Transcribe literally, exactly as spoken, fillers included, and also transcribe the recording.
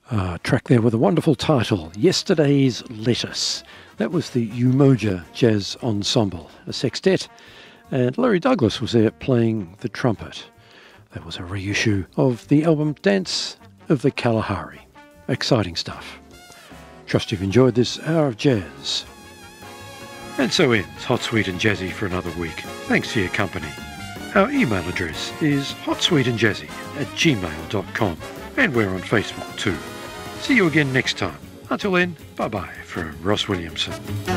Uh, track there with a wonderful title, Yesterday's Lettuce. That was the Umoja Jazz Ensemble, a sextet, and Larry Douglas was there playing the trumpet. That was a reissue of the album Dance of the Kalahari. Exciting stuff. Trust you've enjoyed this hour of jazz. And so ends Hot, Sweet and Jazzy for another week. Thanks for your company. Our email address is hotsweetandjazzy at gmail dot com, and we're on Facebook too. See you again next time. Until then, bye-bye from Ross Williamson.